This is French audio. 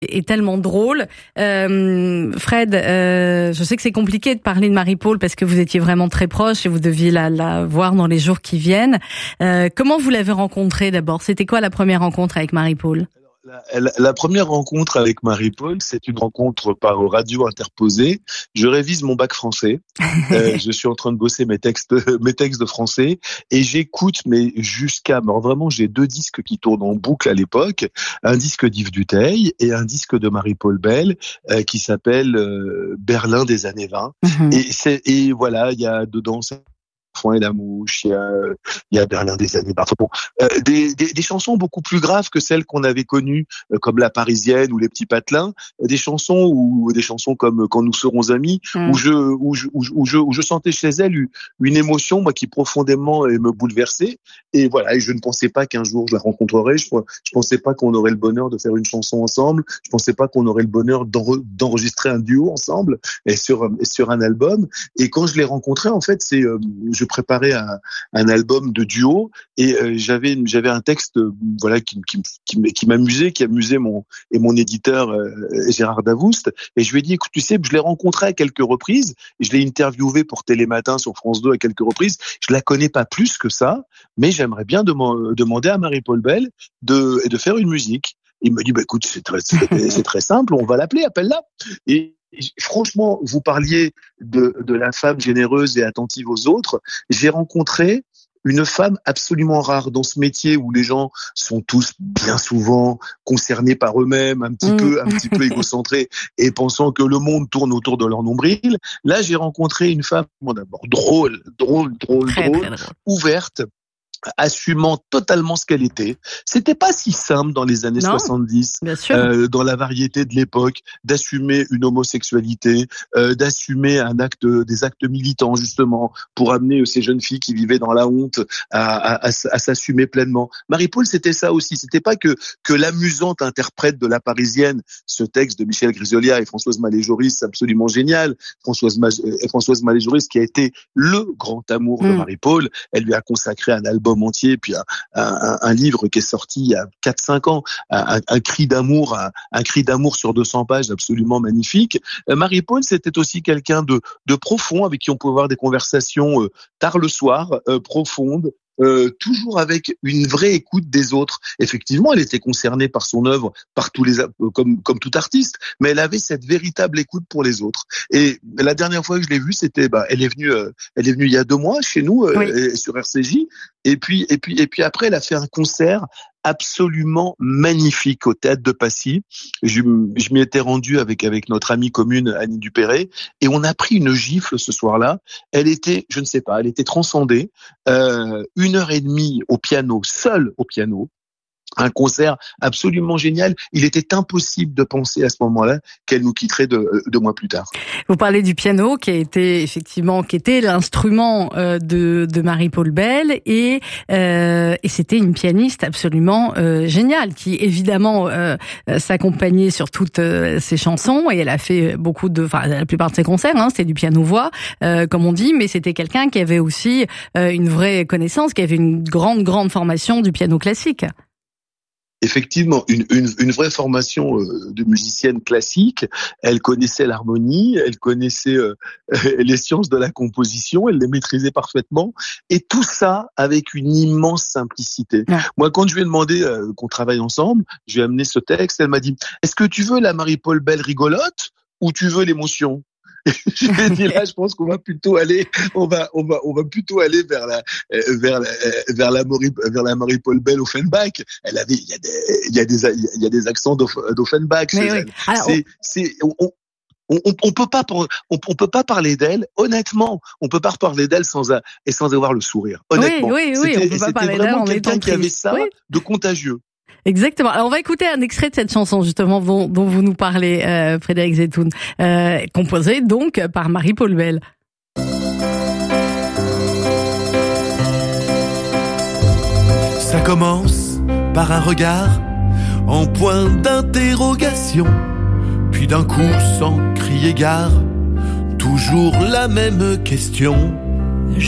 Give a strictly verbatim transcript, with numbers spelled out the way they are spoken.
est, est tellement drôle. Euh, Fred, euh, je sais que c'est compliqué de parler de Marie-Paul parce que vous étiez vraiment très proche et vous deviez la, la voir dans les jours qui viennent. Euh, comment vous l'avez rencontrée d'abord ? C'était quoi la première rencontre avec Marie-Paul ? La, la, la première rencontre avec Marie-Paul, c'est une rencontre par radio interposée. Je révise mon bac français. euh, je suis en train de bosser mes textes, mes textes de français, et j'écoute, mais jusqu'à, alors vraiment, j'ai deux disques qui tournent en boucle à l'époque, un disque d'Yves Duteil et un disque de Marie-Paul Bell euh, qui s'appelle euh, Berlin des années vingt. Mm-hmm. Et c'est, et voilà, il y a dedans Foin et la mouche, il y a, il y a Berlin des années parfois. Bon, euh, des, des, des chansons beaucoup plus graves que celles qu'on avait connues, euh, comme La Parisienne ou Les Petits Patelins, des chansons ou des chansons comme Quand nous serons amis, mmh. où je, où je, où je, où je, où je sentais chez elle une, une émotion, moi, qui profondément me bouleversait. Et voilà, et je ne pensais pas qu'un jour je la rencontrerais. Je, je pensais pas qu'on aurait le bonheur de faire une chanson ensemble. Je pensais pas qu'on aurait le bonheur d'enre, d'enregistrer un duo ensemble et sur, et sur un album. Et quand je l'ai rencontrée, en fait, c'est, euh, je préparais un, un album de duo et euh, j'avais j'avais un texte euh, voilà qui qui qui, qui m'amusait, qui amusait mon et mon éditeur euh, Gérard Davoust, et je lui ai dit écoute, tu sais, je l'ai rencontré à quelques reprises, et je l'ai interviewé pour Télématin sur France deux à quelques reprises. Je la connais pas plus que ça, mais j'aimerais bien dem- demander à Marie-Paul Bell de de faire une musique. Il me dit bah écoute, c'est très c'est, c'est très simple, on va l'appeler, appelle-la. Et franchement, vous parliez de, de la femme généreuse et attentive aux autres. J'ai rencontré une femme absolument rare dans ce métier où les gens sont tous bien souvent concernés par eux-mêmes, un petit mmh. peu, un petit peu égocentrés et pensant que le monde tourne autour de leur nombril. Là, j'ai rencontré une femme, bon, d'abord drôle, drôle, drôle, très, drôle, très drôle, ouverte, assumant totalement ce qu'elle était. C'était pas si simple dans les années non, soixante-dix, euh, dans la variété de l'époque, d'assumer une homosexualité, euh, d'assumer un acte, des actes militants justement pour amener ces jeunes filles qui vivaient dans la honte à, à, à, à s'assumer pleinement. Marie-Paul, c'était ça aussi. C'était pas que que l'amusante interprète de La Parisienne, ce texte de Michel Grisolia et Françoise Malé-Joris, absolument génial. Françoise Ma- Françoise Malé-Joris qui a été le grand amour mmh. de Marie-Paul. Elle lui a consacré un album entier, puis un, un, un livre qui est sorti il y a quatre cinq ans, un, un cri d'amour, un, un cri d'amour sur deux cents pages absolument magnifique. Euh, Marie-Paul, c'était aussi quelqu'un de, de profond, avec qui on pouvait avoir des conversations euh, tard le soir, euh, profondes, Euh, toujours avec une vraie écoute des autres. Effectivement, elle était concernée par son œuvre, par tous les, euh, comme comme tout artiste, mais elle avait cette véritable écoute pour les autres. Et la dernière fois que je l'ai vue, c'était, bah, elle est venue, euh, elle est venue il y a deux mois chez nous euh, oui. sur R C J. Et puis et puis et puis après, elle a fait un concert absolument magnifique au Théâtre de Passy. Je, je m'y étais rendu avec avec notre amie commune Annie Dupéré, et on a pris une gifle ce soir-là. Elle était, je ne sais pas, elle était transcendée. Euh, une heure et demie au piano, seule au piano. Un concert absolument génial. Il était impossible de penser à ce moment-là qu'elle nous quitterait deux, deux mois plus tard. Vous parlez du piano, qui a été effectivement, qui était l'instrument euh, de, de Marie-Paul Bell, et, euh, et c'était une pianiste absolument euh, géniale, qui évidemment euh, s'accompagnait sur toutes euh, ses chansons, et elle a fait beaucoup de, enfin la plupart de ses concerts, hein, c'était du piano-voix, euh, comme on dit, mais c'était quelqu'un qui avait aussi euh, une vraie connaissance, qui avait une grande grande formation du piano classique. Effectivement, une, une, une vraie formation euh, de musicienne classique. Elle connaissait l'harmonie, elle connaissait euh, les sciences de la composition, elle les maîtrisait parfaitement, et tout ça avec une immense simplicité. Ouais. Moi, quand je lui ai demandé euh, qu'on travaille ensemble, je lui ai amené ce texte, elle m'a dit « Est-ce que tu veux la Marie-Paul Bell rigolote ou tu veux l'émotion ?» Je lui ai dit là, je pense qu'on va plutôt aller, on va, on va, on va plutôt aller vers la, vers la, vers la Marie, vers la Marie-Paul Bell Offenbach. Elle avait, il y a des, il y a des, il y a des accents d'Offenbach. Mais oui. Alors, c'est, c'est, on, on, on, on peut pas, on, on peut pas parler d'elle. Honnêtement, on peut pas parler d'elle sans et sans avoir le sourire. Honnêtement, oui, oui, oui, c'était, on peut pas parler d'elle en quelqu'un étant qui avait triste. ça Oui. de contagieux. Exactement. Alors on va écouter un extrait de cette chanson justement dont, dont vous nous parlez, euh, Frédéric Zetoun, euh, composée donc par Marie-Paul Bell. Ça commence par un regard en point d'interrogation, puis d'un coup sans crier gare, toujours la même question.